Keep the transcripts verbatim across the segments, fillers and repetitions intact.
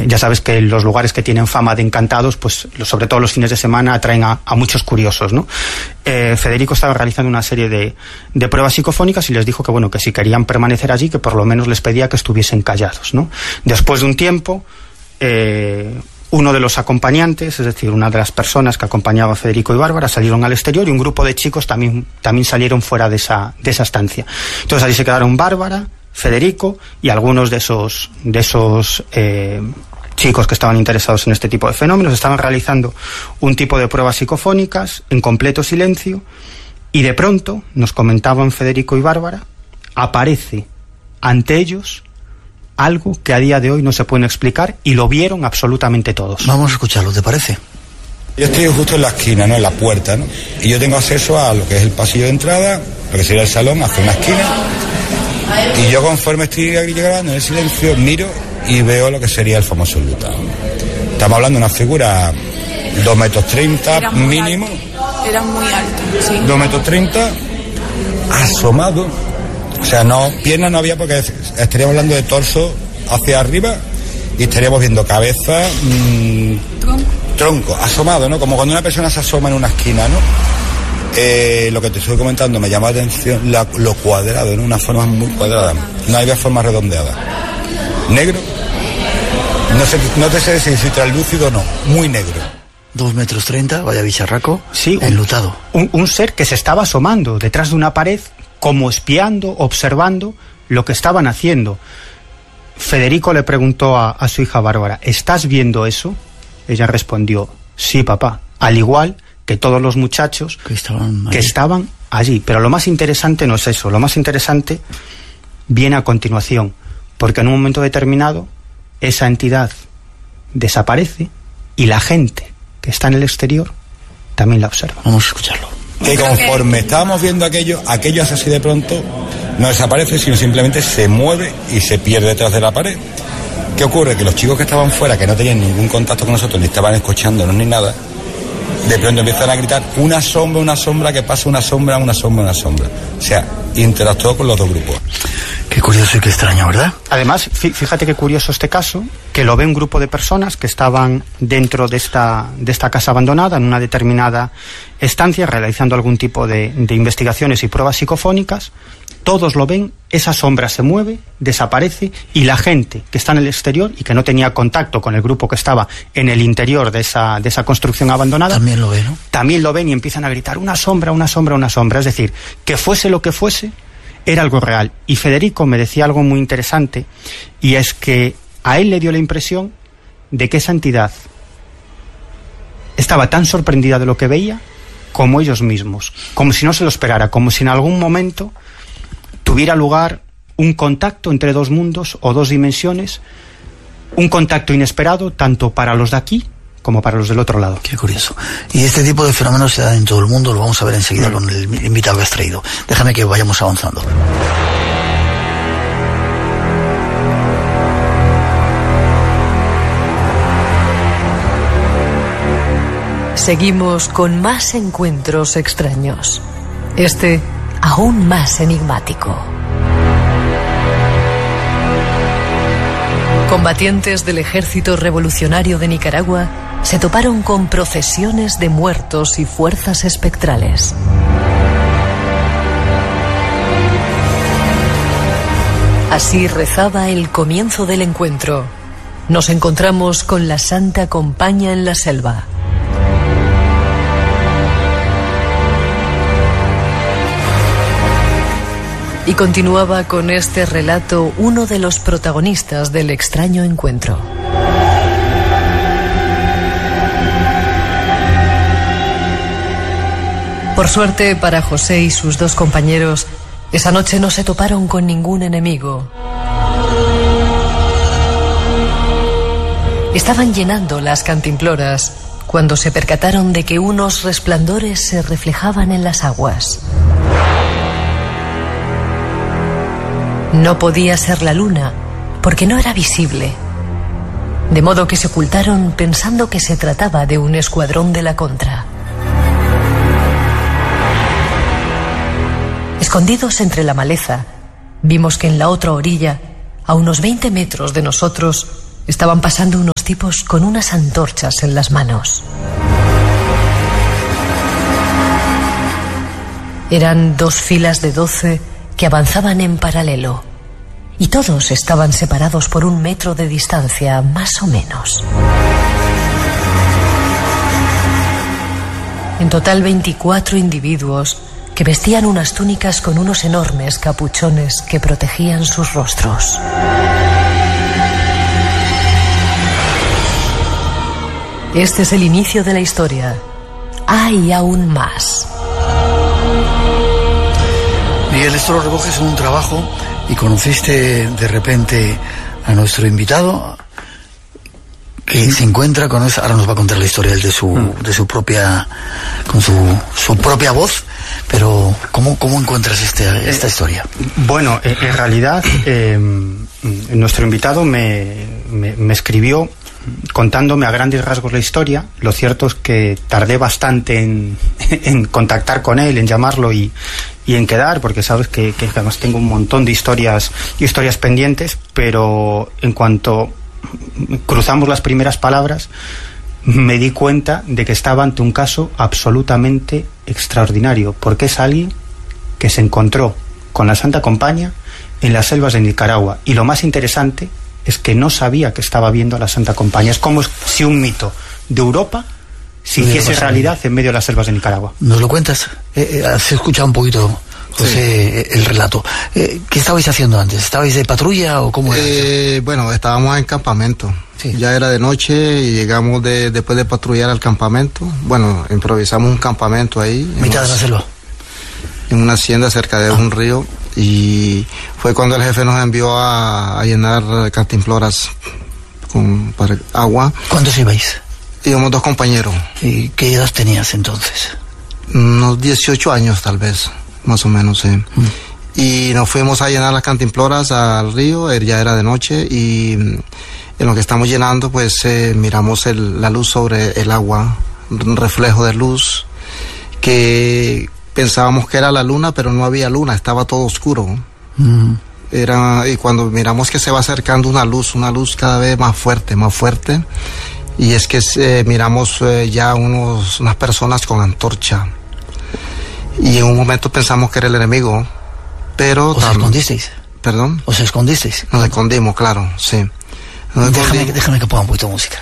ya sabes que los lugares que tienen fama de encantados, pues sobre todo los fines de semana atraen a, a muchos curiosos, ¿no? Eh, Federico estaba realizando una serie de, de pruebas psicofónicas y les dijo que bueno, que si querían permanecer allí, que por lo menos les pedía que estuviesen callados, ¿no? Después de un tiempo, eh, uno de los acompañantes, es decir, una de las personas que acompañaba a Federico y Bárbara, salieron al exterior y un grupo de chicos también, también salieron fuera de esa, de esa estancia. Entonces allí se quedaron Bárbara, Federico y algunos de esos, de esos eh, chicos que estaban interesados en este tipo de fenómenos. Estaban realizando un tipo de pruebas psicofónicas en completo silencio y de pronto, nos comentaban Federico y Bárbara, aparece ante ellos algo que a día de hoy no se puede explicar y lo vieron absolutamente todos. Vamos a escucharlo, ¿te parece? Yo estoy justo en la esquina, ¿no? En la puerta, ¿no? Y yo tengo acceso a lo que es el pasillo de entrada, lo que sería el salón, hacia una esquina. Y yo conforme estoy grabando en el silencio, miro y veo lo que sería el famoso enlutado. Estamos hablando de una figura dos metros treinta mínimo. Alto. Era muy alto, sí. dos metros treinta, asomado. O sea, no, piernas no había porque estaríamos hablando de torso hacia arriba y estaríamos viendo cabeza, mmm, tronco. tronco, asomado, ¿no? Como cuando una persona se asoma en una esquina, ¿no? Eh, lo que te estoy comentando me llama la atención, la, lo cuadrado, ¿no? Una forma muy cuadrada, no había forma redondeada. Negro, no sé, no te sé si soy translúcido o no, muy negro. Dos metros treinta, vaya bicharraco, sí, enlutado. Un, un ser que se estaba asomando detrás de una pared, como espiando, observando lo que estaban haciendo. Federico le preguntó a, a su hija Bárbara, ¿estás viendo eso? Ella respondió, sí, papá, al igual que todos los muchachos que estaban allí. que estaban allí. Pero lo más interesante no es eso, lo más interesante viene a continuación, porque en un momento determinado esa entidad desaparece y la gente que está en el exterior también la observa. Vamos a escucharlo. Que conforme estábamos viendo aquello, aquello hace así de pronto, no desaparece, sino simplemente se mueve y se pierde detrás de la pared. ¿Qué ocurre? Que los chicos que estaban fuera, que no tenían ningún contacto con nosotros, ni estaban escuchándonos ni nada, de pronto empiezan a gritar una sombra, una sombra, que pasa una sombra, una sombra, una sombra. O sea, interactuó con los dos grupos. Qué curioso y qué extraño, ¿verdad? Además, fíjate qué curioso este caso, que lo ve un grupo de personas que estaban dentro de esta, de esta casa abandonada, en una determinada estancia, realizando algún tipo de, de investigaciones y pruebas psicofónicas. Todos lo ven, esa sombra se mueve, desaparece, y la gente que está en el exterior y que no tenía contacto con el grupo que estaba en el interior de esa, de esa construcción abandonada, también lo ven, ¿no? También lo ven y empiezan a gritar una sombra, una sombra, una sombra. Es decir, que fuese lo que fuese, era algo real. Y Federico me decía algo muy interesante, y es que a él le dio la impresión de que esa entidad estaba tan sorprendida de lo que veía como ellos mismos, como si no se lo esperara, como si en algún momento tuviera lugar un contacto entre dos mundos o dos dimensiones, un contacto inesperado tanto para los de aquí como para los del otro lado. Qué curioso. Y este tipo de fenómenos se dan en todo el mundo, lo vamos a ver enseguida con el invitado que has traído. Déjame que vayamos avanzando. Seguimos con más encuentros extraños. Este aún más enigmático. Combatientes del Ejército Revolucionario de Nicaragua se toparon con procesiones de muertos y fuerzas espectrales. Así rezaba el comienzo del encuentro. Nos encontramos con la Santa Compañía en la selva. Y continuaba con este relato uno de los protagonistas del extraño encuentro. Por suerte para José y sus dos compañeros, esa noche no se toparon con ningún enemigo. Estaban llenando las cantimploras cuando se percataron de que unos resplandores se reflejaban en las aguas. No podía ser la luna, porque no era visible. De modo que se ocultaron pensando que se trataba de un escuadrón de la Contra. Escondidos entre la maleza, vimos que en la otra orilla, a unos veinte metros de nosotros, estaban pasando unos dos tipos con unas antorchas en las manos. Eran dos filas de doce que avanzaban en paralelo, y todos estaban separados por un metro de distancia, más o menos. En total veinticuatro individuos que vestían unas túnicas con unos enormes capuchones que protegían sus rostros. Este es el inicio de la historia. Hay aún más. Miguel, esto lo recoges en un trabajo y conociste de repente a nuestro invitado que se encuentra con esa, ahora nos va a contar la historia de su mm. de su propia con su su propia voz, pero cómo cómo encuentras este esta historia. Bueno, en, en realidad eh, nuestro invitado me, me me escribió contándome a grandes rasgos la historia. Lo cierto es que tardé bastante en, en contactar con él, en llamarlo y, y en quedar, porque sabes que, que además tengo un montón de historias historias pendientes, pero en cuanto cruzamos las primeras palabras me di cuenta de que estaba ante un caso absolutamente extraordinario, porque es alguien que se encontró con la Santa Compañía en las selvas de Nicaragua, y lo más interesante es que no sabía que estaba viendo a la Santa Compañía. Es como si un mito de Europa se hiciese realidad en medio de las selvas de Nicaragua. ¿Nos lo cuentas? Eh, eh, has escuchado un poquito, José, sí, el relato. Eh, ¿Qué estabais haciendo antes? ¿Estabais de patrulla o cómo era? Eh, bueno, estábamos en campamento. Sí. Ya era de noche y llegamos de, después de patrullar al campamento. Bueno, improvisamos un campamento ahí. ¿Mitad de la selva? En una hacienda cerca de ah. un río. Y fue cuando el jefe nos envió a, a llenar cantimploras con para agua. ¿Cuántos ibais? Íbamos dos compañeros. ¿Y qué edad tenías entonces? Unos dieciocho años tal vez, más o menos, sí. Mm. Y nos fuimos a llenar las cantimploras al río, ya era de noche, y en lo que estamos llenando pues eh, miramos el, la luz sobre el agua, un reflejo de luz que pensábamos que era la luna, pero no había luna, estaba todo oscuro. Mm. Era, y cuando miramos que se va acercando una luz, una luz cada vez más fuerte, más fuerte, y es que eh, miramos eh, ya unos, unas personas con antorcha, y en un momento pensamos que era el enemigo, pero... ¿Os escondisteis? ¿Perdón? ¿Os escondisteis? Nos escondimos, claro, sí. Nos déjame, escondimos. déjame que ponga un poquito de música.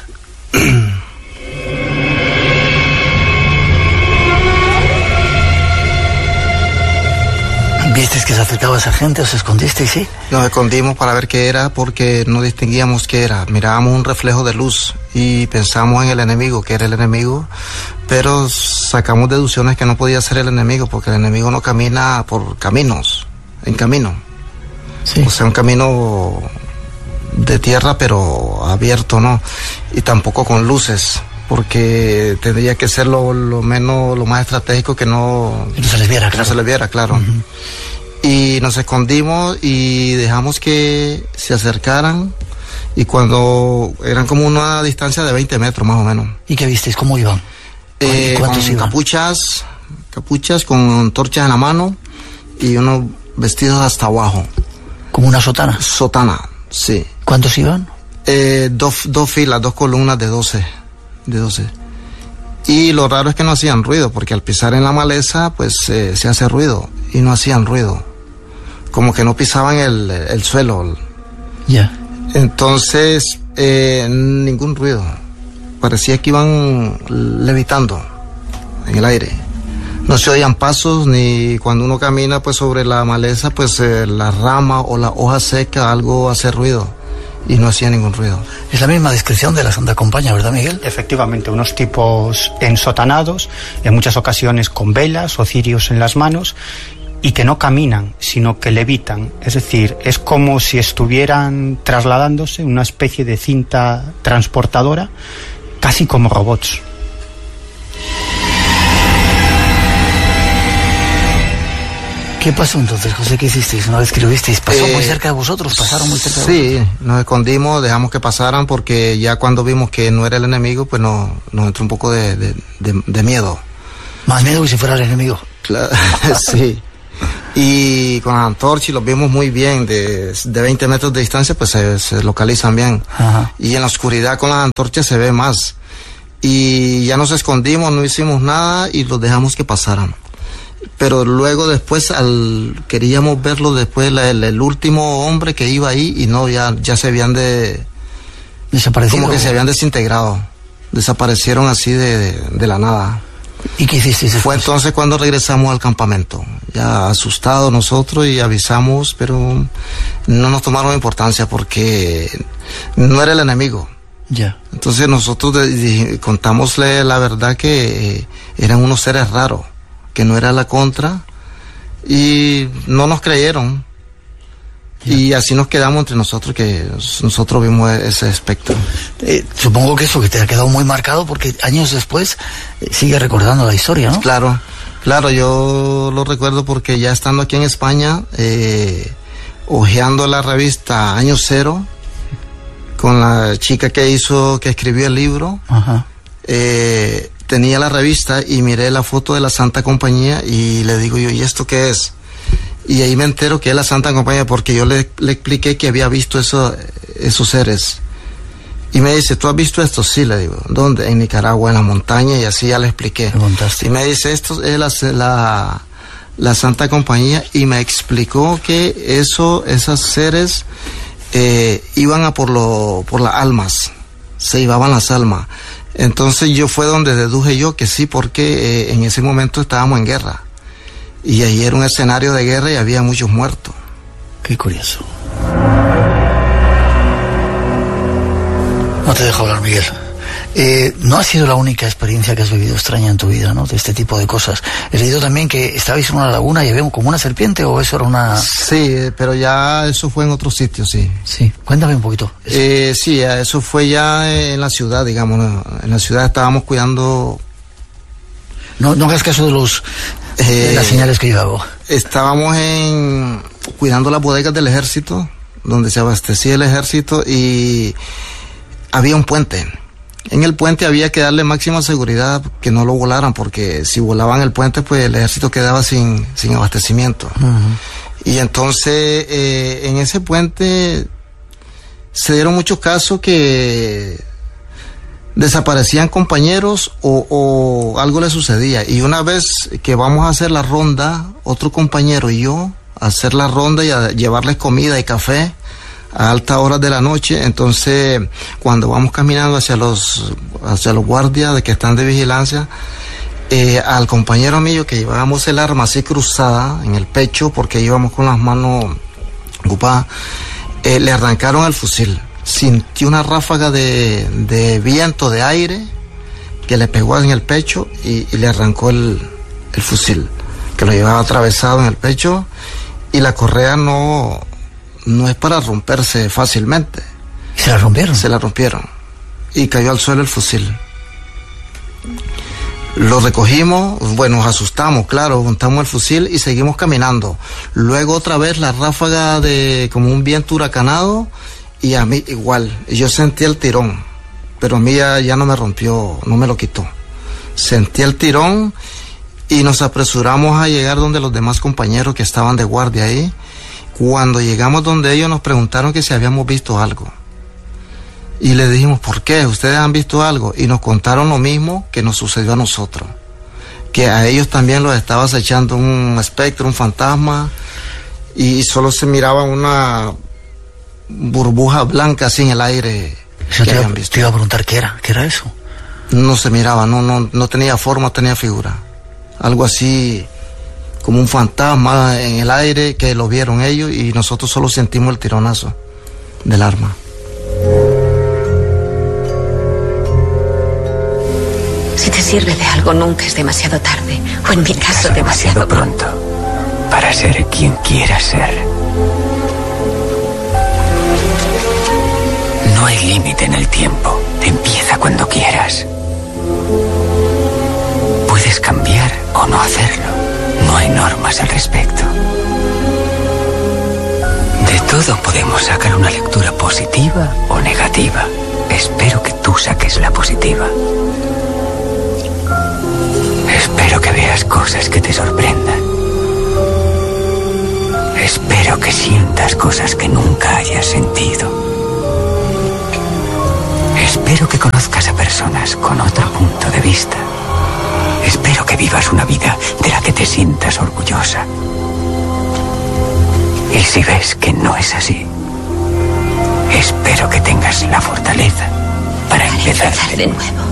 ¿Visteis que se acercaba esa gente? ¿Os escondisteis, sí? Nos escondimos para ver qué era, porque no distinguíamos qué era. Mirábamos un reflejo de luz y pensamos en el enemigo, que era el enemigo, pero sacamos deducciones que no podía ser el enemigo, porque el enemigo no camina por caminos, en camino. Sí. O sea, un camino de tierra, pero abierto, ¿no? Y tampoco con luces, porque tendría que ser lo, lo menos, lo más estratégico, que no, que no se les viera, que claro. no se les viera, claro. Uh-huh. Y nos escondimos y dejamos que se acercaran, y cuando eran como una distancia de veinte metros más o menos. ¿Y qué visteis? ¿Cómo iban? Eh, ¿Cuántos con iban? Capuchas, capuchas con torchas en la mano y unos vestidos hasta abajo. ¿Como una sotana? Sotana, sí. ¿Cuántos iban? Eh, dos, dos filas, dos columnas de doce. De doce. Y lo raro es que no hacían ruido, porque al pisar en la maleza, pues eh, se hace ruido, y no hacían ruido. Como que no pisaban el, el suelo. Ya. Yeah. Entonces, eh, ningún ruido. Parecía que iban levitando en el aire. No se oían pasos, ni cuando uno camina pues sobre la maleza, pues eh, la rama o la hoja seca, algo hace ruido. Y no hacía ningún ruido. Es la misma descripción de la Santa Compañía, ¿verdad, Miguel? Efectivamente, unos tipos ensotanados, en muchas ocasiones con velas o cirios en las manos, y que no caminan, sino que levitan. Es decir, es como si estuvieran trasladándose una especie de cinta transportadora, casi como robots. ¿Qué pasó entonces, José? ¿Qué hicisteis? ¿No lo escribisteis? ¿Pasó eh, muy cerca de vosotros? ¿Pasaron muy cerca de vosotros? Sí, nos escondimos, dejamos que pasaran, porque ya cuando vimos que no era el enemigo, pues nos, nos entró un poco de, de, de, de miedo. ¿Más miedo que si fuera el enemigo? Claro, sí. Y con las antorchas los vimos muy bien, de, de veinte metros de distancia pues se, se localizan bien. Ajá. Y en la oscuridad con las antorchas se ve más. Y ya nos escondimos, no hicimos nada y los dejamos que pasaran. Pero luego después al queríamos verlo después la, el, el último hombre que iba ahí y no, ya, ya se habían de... desaparecido. Como que se habían desintegrado. Desaparecieron así de, de, de la nada. ¿Y qué hiciste? Fue entonces cuando regresamos al campamento, ya asustados nosotros y avisamos, pero no nos tomaron importancia porque no era el enemigo. Ya. Entonces nosotros de, de, contámosle la verdad que eh, eran unos seres raros, que no era la contra, y no nos creyeron. Ya. Y así nos quedamos entre nosotros, que nosotros vimos ese espectro. Eh, supongo que eso que te ha quedado muy marcado porque años después eh, sigue recordando la historia, ¿no? Claro, claro, yo lo recuerdo porque ya estando aquí en España, eh, hojeando la revista Año Cero, con la chica que hizo, que escribió el libro, ajá. Eh, tenía la revista y miré la foto de la Santa Compañía y le digo yo, ¿y esto qué es? Y ahí me entero que es la Santa Compañía porque yo le, le expliqué que había visto eso, esos seres. Y me dice, ¿tú has visto esto? Sí, le digo. ¿Dónde? En Nicaragua, en la montaña, y así ya le expliqué. Y me dice, esto es la, la, la Santa Compañía, y me explicó que eso, esos seres eh, iban a por, lo, por las almas, se llevaban las almas. Entonces yo fue donde deduje yo que sí, porque eh, en ese momento estábamos en guerra. Y ahí era un escenario de guerra y había muchos muertos. Qué curioso. No te dejo hablar, Miguel. Eh, no ha sido la única experiencia que has vivido extraña en tu vida, ¿no? De este tipo de cosas. He leído también que estabais en una laguna y había como una serpiente, ¿o eso era una...? Sí, pero ya eso fue en otro sitio, sí. Sí, cuéntame un poquito. Eh, sí, eso fue ya en la ciudad, digamos. En la ciudad estábamos cuidando... No, no hagas caso de los... Eh, de las señales que yo hago. Estábamos en cuidando las bodegas del ejército, donde se abastecía el ejército, y había un puente. En el puente había que darle máxima seguridad que no lo volaran, porque si volaban el puente, pues el ejército quedaba sin, sin abastecimiento. Uh-huh. Y entonces, eh, en ese puente se dieron muchos casos que desaparecían compañeros o, o algo le sucedía. Y una vez que vamos a hacer la ronda, otro compañero y yo, a hacer la ronda y a llevarles comida y café a altas horas de la noche, entonces cuando vamos caminando hacia los hacia los guardias de que están de vigilancia, eh, al compañero mío que llevábamos el arma así cruzada en el pecho porque íbamos con las manos ocupadas, eh, le arrancaron el fusil. Sintió una ráfaga de, de viento, de aire, que le pegó en el pecho y, y le arrancó el, el fusil, que lo llevaba atravesado en el pecho, y la correa no, no es para romperse fácilmente. ¿Se la rompieron? Se la rompieron. Y cayó al suelo el fusil. Lo recogimos, bueno, nos asustamos, claro, montamos el fusil y seguimos caminando. Luego otra vez la ráfaga de como un viento huracanado, y a mí igual, yo sentí el tirón, pero a mí ya, ya no me rompió, no me lo quitó. Sentí el tirón y nos apresuramos a llegar donde los demás compañeros que estaban de guardia ahí. Cuando llegamos donde ellos nos preguntaron que si habíamos visto algo. Y les dijimos, ¿por qué? ¿Ustedes han visto algo? Y nos contaron lo mismo que nos sucedió a nosotros. Que a ellos también los estaba acechando un espectro, un fantasma, y solo se miraba una burbuja blanca así en el aire. Eso te, iba, te iba a preguntar qué era, qué era eso. No se miraba, no, no, no tenía forma, tenía figura. Algo así como un fantasma en el aire que lo vieron ellos y nosotros solo sentimos el tironazo del arma. Si te sirve de algo, nunca es demasiado tarde, o en mi caso demasiado, demasiado pronto, para ser quien quieras ser. No hay límite en el tiempo. Empieza cuando quieras. Puedes cambiar o no hacerlo. No hay normas al respecto. De todo podemos sacar una lectura positiva o negativa. Espero que tú saques la positiva. Espero que veas cosas que te sorprendan. Espero que sientas cosas que nunca hayas sentido. Espero que conozcas a personas con otro punto de vista. Espero que vivas una vida de la que te sientas orgullosa. Y si ves que no es así, espero que tengas la fortaleza para empezar de nuevo.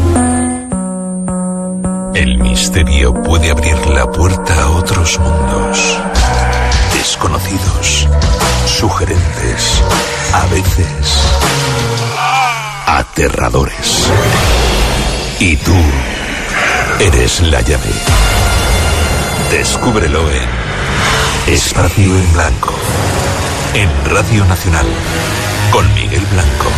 El misterio puede abrir la puerta a otros mundos. Desconocidos, sugerentes, a veces aterradores. Y tú eres la llave. Descúbrelo en Espacio en Blanco, en Radio Nacional, con Miguel Blanco.